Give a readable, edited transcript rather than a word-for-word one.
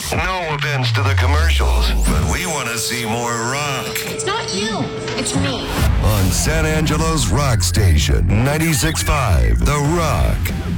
No offense to the commercials, but we want to see more rock. It's not you, it's me. On San Angelo's Rock Station, 96.5, The Rock.